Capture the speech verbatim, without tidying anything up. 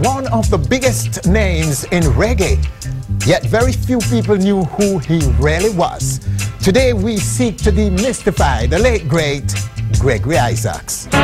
One of the biggest names in reggae, yet very few people knew who he really was. Today we seek to demystify the late great Gregory Isaacs.